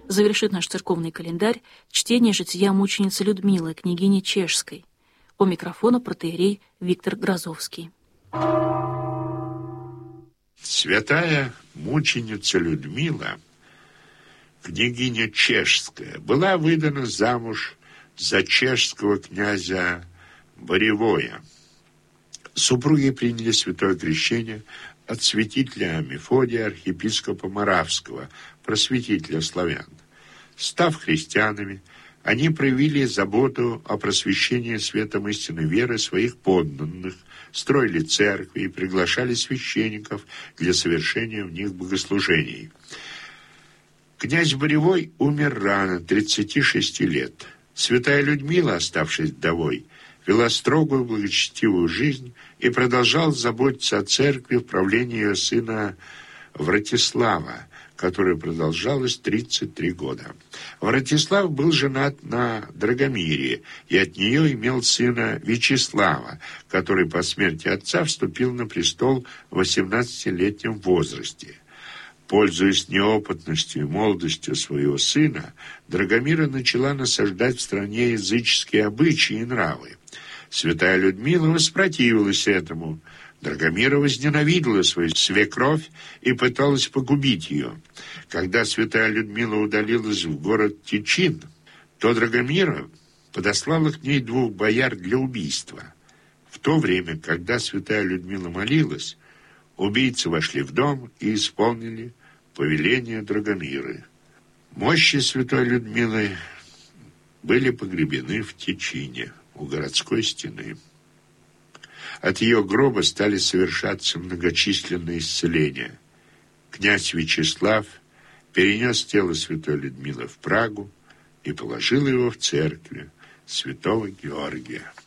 Завершит наш церковный календарь чтение жития мученицы Людмилы, княгини Чешской. У микрофона протоиерей Виктор Грозовский. Святая мученица Людмила, княгиня Чешская, была выдана замуж за чешского князя Боревоя. Супруги приняли святое крещение от святителя Мефодия, архиепископа Моравского, просветителя славян. Став христианами, они проявили заботу о просвещении светом истинной веры своих подданных, строили церкви и приглашали священников для совершения в них богослужений. Князь Боревой умер рано, 36 лет. Святая Людмила, оставшись вдовой, вела строгую благочестивую жизнь и продолжала заботиться о церкви в правлении ее сына Вратислава, которое продолжалось 33 года. Вратислав был женат на Драгомире и от нее имел сына Вячеслава, который по смерти отца вступил на престол в 18-летнем возрасте. Пользуясь неопытностью и молодостью своего сына, Драгомира начала насаждать в стране языческие обычаи и нравы. Святая Людмила воспротивилась этому. Драгомира возненавидела свою свекровь и пыталась погубить ее. Когда святая Людмила удалилась в город Тичин, то Драгомира подослала к ней 2 бояр для убийства. В то время, когда святая Людмила молилась, убийцы вошли в дом и исполнили повеление Драгомиры. Мощи святой Людмилы были погребены в Тичине, у городской стены. От ее гроба стали совершаться многочисленные исцеления. Князь Вячеслав перенес тело святой Людмилы в Прагу и положил его в церкви святого Георгия.